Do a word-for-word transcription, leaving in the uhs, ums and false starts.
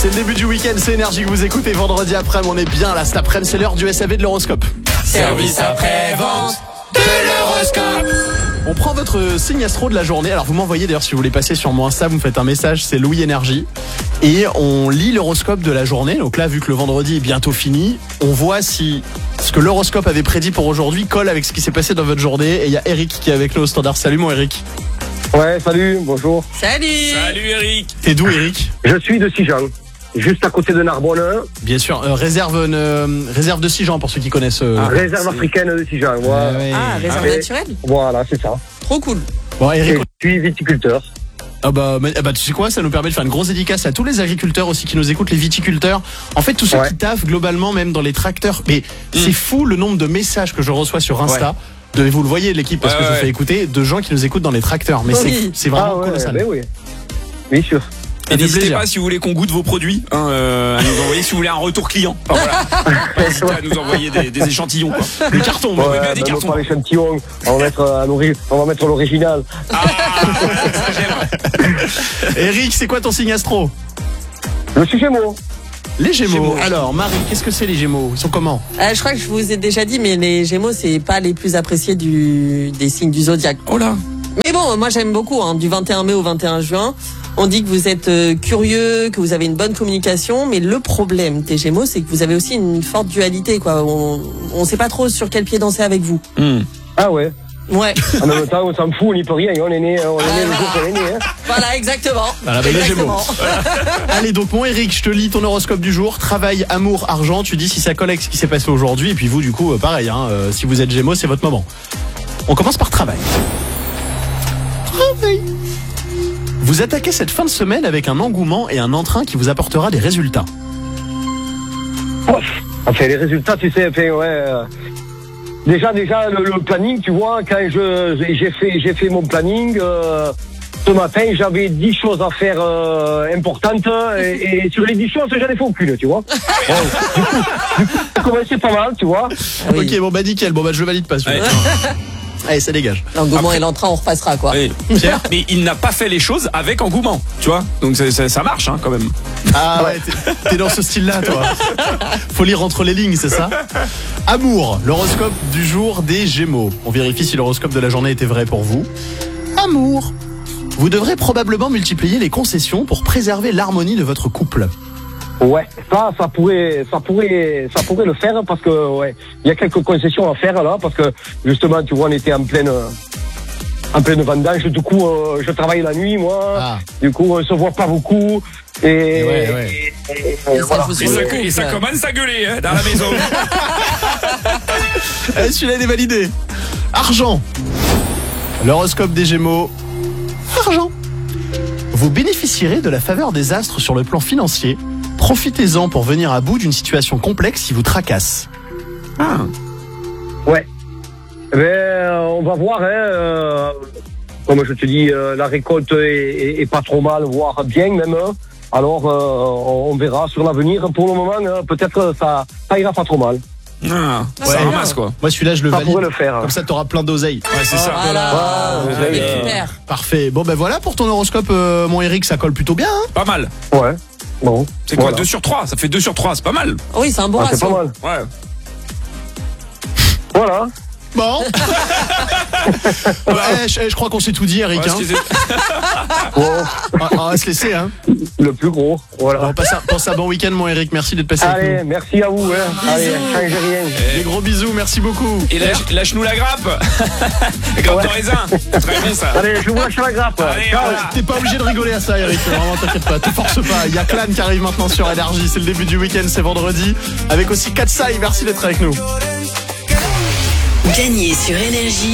C'est le début du week-end, c'est Énergie que vous écoutez. Vendredi après, on est bien là. Cet après-midi, c'est l'heure du S A V de l'horoscope. Service après-vente de l'horoscope. On prend votre signe astro de la journée. Alors vous m'envoyez d'ailleurs, si vous voulez passer sur mon Insta, vous me faites un message, c'est Louis Énergie. Et on lit l'horoscope de la journée. Donc là, vu que le vendredi est bientôt fini, on voit si ce que l'horoscope avait prédit pour aujourd'hui colle avec ce qui s'est passé dans votre journée. Et il y a Eric qui est avec nous au standard. Salut mon Eric. Ouais, salut, bonjour. Salut. Salut Eric. T'es d'où Eric? Je suis de Sijan, juste à côté de Narbonne. Bien sûr, euh, réserve, euh, réserve de Sijan pour ceux qui connaissent. Euh, Ah, réserve africaine de Sijan, voilà. Ouais, ouais. Ah, réserve Ah, naturelle. Voilà, c'est ça. Trop cool. Bon Eric. Et je suis viticulteur. Ah bah, mais, ah bah tu sais quoi, ça nous permet de faire une grosse dédicace à tous les agriculteurs aussi qui nous écoutent, les viticulteurs. En fait, tous ceux Ouais. qui taffent globalement, même dans les tracteurs. Mais Mm. c'est fou le nombre de messages que je reçois sur Insta. De, vous le voyez l'équipe parce Ouais, que je vous ouais. fais écouter de gens qui nous écoutent dans les tracteurs. Mais Oui. c'est, c'est vraiment Ah ouais, colossal. ben oui. Bien sûr. Ça Et fait n'hésitez plaisir. pas si vous voulez qu'on goûte vos produits hein, euh, à nous envoyer si vous voulez un retour client. Enfin, voilà. Pas hésiter à nous envoyer des, des échantillons quoi. Des cartons. Ouais, moi. ouais, Ouais, des ben, cartons. pas l'échantillon, on va mettre, euh, à l'ori- on va mettre l'original. Ah, ça j'aime. Eric, c'est quoi ton signe astro? Je suis Gémeaux. Les Gémeaux. Gémeaux. Alors Marie, qu'est-ce que c'est les Gémeaux? Ils sont comment? Euh, je crois que je vous ai déjà dit, mais les Gémeaux, c'est pas les plus appréciés du, des signes du zodiaque. Oh là. Mais bon, moi j'aime beaucoup, hein, du vingt et un mai au vingt et un juin. On dit que vous êtes euh, curieux, que vous avez une bonne communication, mais le problème des Gémeaux, c'est que vous avez aussi une forte dualité, quoi. On, on sait pas trop sur quel pied danser avec vous. Hmm. Ah ouais. Ouais. En même temps, on s'en fout, on n'y peut rien. On est né, on est né le jour qu'on est né. Hein. Voilà, exactement. Voilà, ben, les Exactement. Allez, donc mon Eric, je te lis ton horoscope du jour. Travail, amour, argent. Tu dis si ça colle avec ce qui s'est passé aujourd'hui. Et puis vous, du coup, euh, pareil. Hein, euh, si vous êtes Gémeaux, c'est votre moment. On commence par travail. Travail. Vous attaquez cette fin de semaine avec un engouement et un entrain qui vous apportera des résultats. Enfin, les résultats, tu sais, enfin, ouais. euh, Déjà, déjà, le, le planning, tu vois, quand je, j'ai j'ai fait, j'ai fait mon planning, euh, ce matin, j'avais dix choses à faire euh, importantes, et, et sur les dix choses, j'en ai fait aucune, tu vois. Bon, du coup, du coup, ça commençait pas mal, tu vois. Ah oui. Ok, bon bah nickel. Bon bah je valide pas celui-là. Ouais. Allez, ça dégage. L'engouement Après- et l'entrain, on repassera, quoi. Oui. Pierre. Mais il n'a pas fait les choses avec engouement, tu vois. Donc ça, ça, ça marche hein, quand même. Ah ouais, t'es, t'es dans ce style-là, toi. Faut lire entre les lignes, c'est ça? Amour, l'horoscope du jour des Gémeaux. On vérifie si l'horoscope de la journée était vrai pour vous. Amour. Vous devrez probablement multiplier les concessions pour préserver l'harmonie de votre couple. Ouais, ça, ça pourrait, ça pourrait, ça pourrait le faire parce que, ouais, il y a quelques concessions à faire là, parce que justement, tu vois, on était en pleine, en pleine vendange. Du coup, euh, je travaille la nuit, moi. Ah. Du coup, on se voit pas beaucoup. Et, Et ouais, ouais. et- et- Et et ça voilà. vous Et ça, Ouais. et ça commence à gueuler hein, dans la maison. Allez, celui-là il est validé. Argent. L'horoscope des Gémeaux. Argent. Vous bénéficierez de la faveur des astres sur le plan financier. Profitez-en pour venir à bout d'une situation complexe qui vous tracasse. Ah. Ouais. Eh ben, euh, on va voir, hein. euh, comme je te dis, euh, la récolte est, est- est pas trop mal, voire bien même. hein. Alors, euh, on verra sur l'avenir. Pour le moment, hein, peut-être ça, ça ira pas trop mal. Ah, Ouais, ça bien. ramasse quoi. Moi celui-là je le Ça valide. pourrait le faire. Comme ça t'auras plein d'oseille. Ouais, c'est ça. Voilà. Ouais, Ouais, ouais, super. Parfait. Bon ben voilà pour ton horoscope, euh, mon Eric, ça colle plutôt bien. Hein. Pas mal. Ouais. Bon. C'est quoi voilà. deux sur trois? Ça fait deux sur trois, c'est pas mal. Oui, c'est un bon Ah, c'est pas ratio. mal. Ouais. Voilà. Bon. Ouais, je, je crois qu'on s'est tout dit, Eric. Ouais, hein. excusez- Bon, On, va- on va se laisser. Hein. le plus gros. Voilà. Bon, passe, un, passe un bon week-end, mon Eric. Merci d'être passé avec Allez, nous. merci à vous. Hein. Allez, changez rien. Des gros bisous, merci beaucoup. Et lâche, lâche-nous la grappe. La grappe de raisin. Très bon ça. Allez, je vous lâche la grappe. Allez, Ciao. voilà. T'es pas obligé de rigoler à ça, Eric. Vraiment, t'inquiète pas. Te force pas. Il y a Clan qui arrive maintenant sur Énergie. C'est le début du week-end, c'est vendredi. Avec aussi Katsai. Merci d'être avec nous. Gagnez sur Énergie